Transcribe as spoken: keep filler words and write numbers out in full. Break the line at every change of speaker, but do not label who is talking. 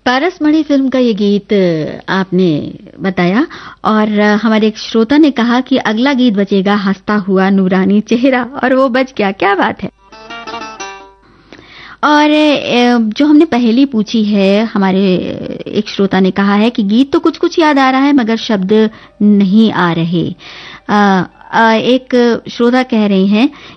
पारसमणि film का ये गीत आपने बताया और हमारे एक श्रोता ने कहा कि अगला गीत बजेगा हंसता हुआ नूरानी चेहरा, और वो बज गया। क्या बात है। और जो हमने पहली पूछी है, हमारे एक श्रोता ने कहा है कि गीत तो कुछ कुछ याद आ रहा है मगर शब्द नहीं आ रहे। आ, आ, एक श्रोता कह रहे हैं